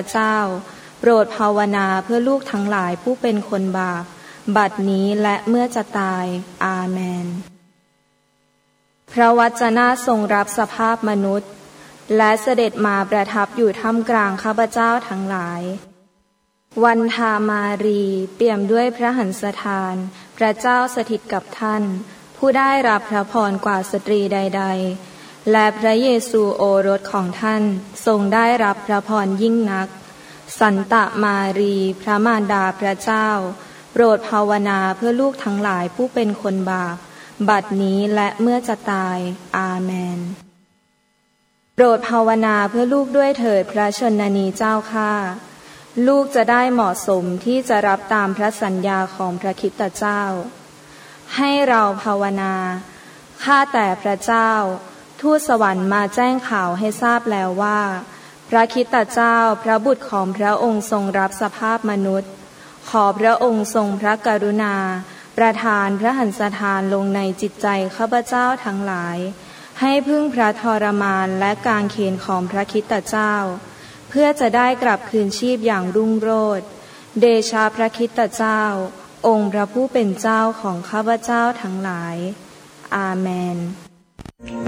เจ้าโปรดภาวนาเพื่อลูกทั้งหลายผู้เป็นคนบาปบัดนี้และเมื่อจะตายอาเมนพระวจนะทรงรับสภาพมนุษย์และเสด็จมาประทับอยู่ท่ามกลางข้าพเจ้าทั้งหลายวันธามารีเปี่ยมด้วยพระหันสถานพระเจ้าสถิตกับท่านผู้ได้รับพระพรกว่าสตรีใดๆและพระเยซูโอรสของท่านทรงได้รับพระพรยิ่งนักสันตะมารีพระมารดาพระเจ้าโปรดภาวนาเพื่อลูกทั้งหลายผู้เป็นคนบาปบัดนี้และเมื่อจะตายอาเมนโปรดภาวนาเพื่อลูกด้วยเถิดพระชนนีเจ้าข้าลูกจะได้เหมาะสมที่จะรับตามพระสัญญาของพระคริสตเจ้าให้เราภาวนาข้าแต่พระเจ้าทูตสวรรค์มาแจ้งข่าวให้ทราบแล้วว่าพระคริสตเจ้าพระบุตรของพระองค์ทรงรับสภาพมนุษย์ขอพระองค์ทรงพระกรุณาประทานพระหันสถานลงในจิตใจข้าพเจ้าทั้งหลายให้พึ่งพระทรมานและกางเขนของพระคริสตเจ้าเพื่อจะได้กลับคืนชีพอย่างรุ่งโรจน์เดชะพระคริสตเจ้าองค์พระผู้เป็นเจ้าของข้าพเจ้าทั้งหลายอาเมน